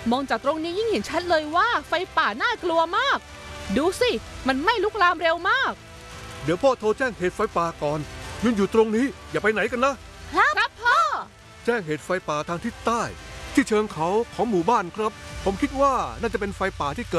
มองจากตรงนี้ยิ่งเห็นชัดเลยว่าไฟป่าน่ากลัวมากดูสิมันไหม้ลุกลามเร็วมากเดี๋ยวพ่อโทรแจ้งเหตุไฟป่าก่อนยืนอยู่ตรงนี้อย่าไปไหนกันนะครับพ่อแจ้งเหตุไฟป่าทางทิศใต้ที่เชิงเขาของหมู่บ้านครับผมคิดว่าน่าจะเป็นไฟป่าที่เกิด